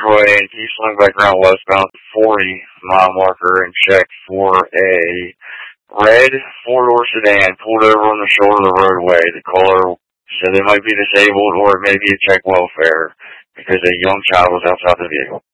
roadway, and he swung back around westbound at the 40-mile marker and checked for a red four-door sedan pulled over on the shoulder of the roadway. The caller said they might be disabled or it may be a check welfare because a young child was outside the vehicle.